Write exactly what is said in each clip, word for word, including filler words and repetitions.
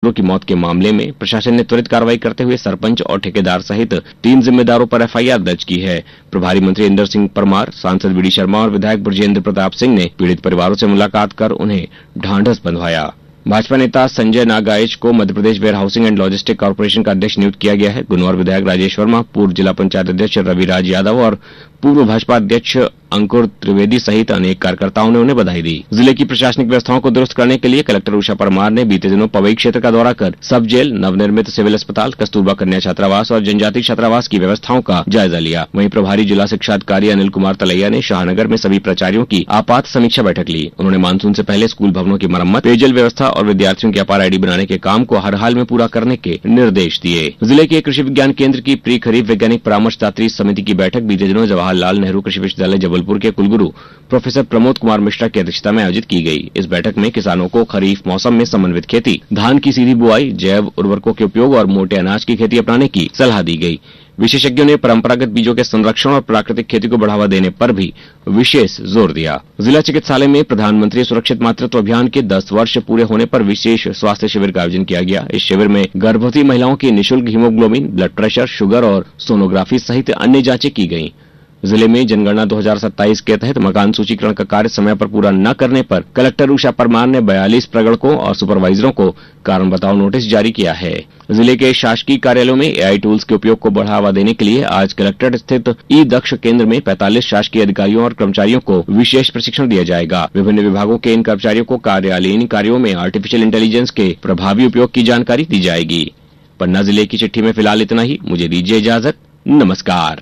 छात्रों की मौत के मामले में प्रशासन ने त्वरित कार्रवाई करते हुए सरपंच और ठेकेदार सहित तीन जिम्मेदारों पर एफ आई आर दर्ज की है। प्रभारी मंत्री इंदर सिंह परमार, सांसद वी डी शर्मा और विधायक बृजेंद्र प्रताप सिंह ने पीड़ित परिवारों से मुलाकात कर उन्हें ढांढस बंधवाया। भाजपा नेता संजय नागाइच को Madhya Pradesh where housing and logistic corporation का अध्यक्ष नियुक्त किया गया है। गुनौर विधायक राजेश वर्मा, पूर्व जिला पंचायत अध्यक्ष रविराज यादव और पूर्व भाजपा अध्यक्ष अंकुर त्रिवेदी सहित अनेक कार्यकर्ताओं ने उन्हें बधाई दी। जिले की प्रशासनिक व्यवस्थाओं को दुरुस्त करने के लिए कलेक्टर उषा परमार ने बीते दिनों पवई क्षेत्र का दौरा कर सब जेल, नवनिर्मित सिविल अस्पताल, कस्तूरबा कन्या छात्रावास और जनजाति छात्रावास की व्यवस्थाओं का जायजा लिया। वहीं प्रभारी जिला शिक्षा अधिकारी अनिल कुमार तलैया ने शाहनगर में सभी प्राचार्यों की आपात समीक्षा बैठक ली। उन्होंने मानसून से पहले स्कूल भवनों की मरम्मत, पेयजल व्यवस्था और विद्यार्थियों की अपार आईडी बनाने के काम को हर हाल में पूरा करने के निर्देश दिए। जिले के कृषि विज्ञान केंद्र की प्री खरीफ वैज्ञानिक परामर्शदात्री समिति की बैठक बीते दिनों जवाहरलाल नेहरू कृषि विश्वविद्यालय जबलपुर के कुलगुरु प्रोफेसर प्रमोद कुमार मिश्रा की अध्यक्षता में आयोजित की गई। इस बैठक में किसानों को खरीफ मौसम में समन्वित खेती, धान की सीधी बुआई, जैव उर्वरकों के उपयोग और मोटे अनाज की खेती अपनाने की सलाह दी गई। विशेषज्ञों ने परंपरागत बीजों के संरक्षण और प्राकृतिक खेती को बढ़ावा देने पर भी विशेष जोर दिया। जिला चिकित्सालय में प्रधानमंत्री सुरक्षित मातृत्व अभियान के दस वर्ष पूरे होने पर विशेष स्वास्थ्य शिविर का आयोजन किया गया। इस शिविर में गर्भवती महिलाओं की निःशुल्क हीमोग्लोबिन, ब्लड प्रेशर, शुगर और सोनोग्राफी सहित अन्य जांचें की गयी। जिले में जनगणना दो हज़ार सत्ताईस के तहत मकान सूचीकरण का कार्य समय पर पूरा न करने पर कलेक्टर उषा परमार ने बयालीस प्रगणकों और सुपरवाइजरों को कारण बताओ नोटिस जारी किया है। जिले के शासकीय कार्यालयों में ए आई टूल्स के उपयोग को बढ़ावा देने के लिए आज कलेक्ट्रेट स्थित ई दक्ष केंद्र में पैंतालीस शासकीय अधिकारियों और कर्मचारियों को विशेष प्रशिक्षण दिया जाएगा। विभिन्न विभागों के इन कर्मचारियों को कार्यालयीन कार्यों में आर्टिफिशियल इंटेलिजेंस के प्रभावी उपयोग की जानकारी दी जाएगी। पन्ना जिले की चिट्ठी में फिलहाल इतना ही। मुझे दीजिए इजाजत। नमस्कार।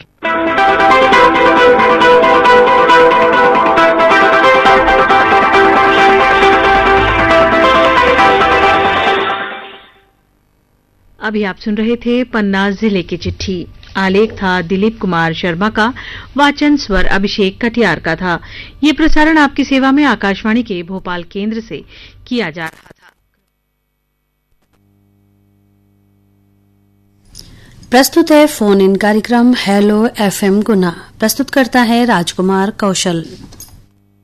अभी आप सुन रहे थे पन्ना जिले की चिट्ठी। आलेख था दिलीप कुमार शर्मा का, वाचन स्वर अभिषेक कटियार का था। ये प्रसारण आपकी सेवा में आकाशवाणी के भोपाल केंद्र से किया जा रहा था। प्रस्तुत है फोन इन कार्यक्रम हेलो एफएम गुना। प्रस्तुत करता है राजकुमार कौशल।